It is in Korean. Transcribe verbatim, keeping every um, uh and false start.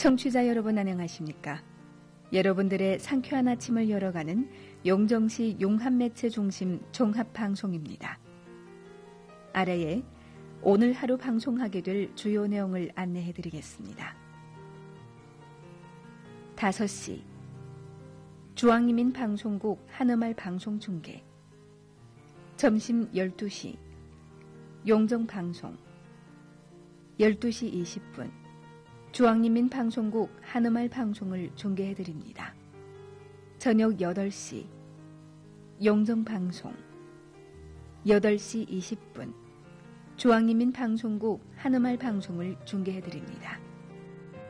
청취자 여러분 안녕하십니까? 여러분들의 상쾌한 아침을 열어가는 용정시 용합매체 중심 종합방송입니다. 아래에 오늘 하루 방송하게 될 주요 내용을 안내해드리겠습니다. 다섯 시 중앙이민 방송국 한음알 방송 중계. 점심 열두 시 용정방송. 열두 시 이십 분 중앙인민 방송국 한음알 방송을 중계해드립니다. 저녁 여덟 시 용정방송. 여덟 시 이십 분 중앙인민 방송국 한음알 방송을 중계해드립니다.